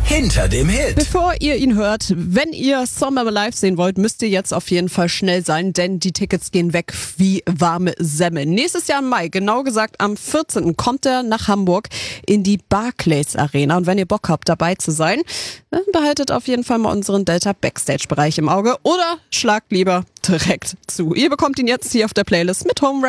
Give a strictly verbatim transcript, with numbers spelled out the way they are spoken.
Hinter dem Hit. Bevor ihr ihn hört, wenn ihr Sommer live sehen wollt, müsst ihr jetzt auf jeden Fall schnell sein, denn die Tickets gehen weg wie warme Semmel. Nächstes Jahr im Mai, genau gesagt am vierzehnten kommt er nach Hamburg in die Barclays Arena. Und wenn ihr Bock habt, dabei zu sein, dann behaltet auf jeden Fall mal unseren Delta Backstage Bereich im Auge oder schlagt lieber direkt zu. Ihr bekommt ihn jetzt hier auf der Playlist mit Home